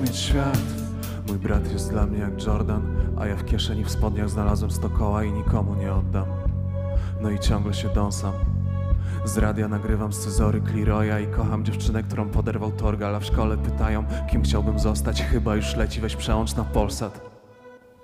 mieć świat. Mój brat jest dla mnie jak Jordan, a ja w kieszeni w spodniach znalazłem 100 koła i nikomu nie oddam. No i ciągle się dąsam. Z radia nagrywam scyzory Cleroya i kocham dziewczynę, którą poderwał Torgal, a w szkole pytają, kim chciałbym zostać. Chyba już leci, weź przełącz na Polsat.